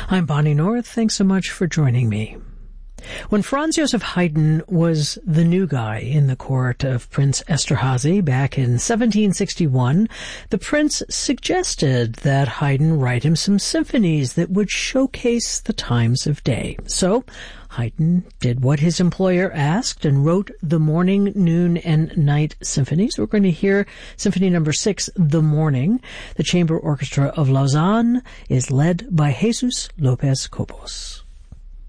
I'm Bonnie North. Thanks so much for joining me. When Franz Joseph Haydn was the new guy in the court of Prince Esterhazy back in 1761, the prince suggested that Haydn write him some symphonies that would showcase the times of day. So Haydn did what his employer asked and wrote the Morning, Noon, and Night Symphonies. We're going to hear Symphony number 6, The Morning. The Chamber Orchestra of Lausanne is led by Jesus Lopez Cobos.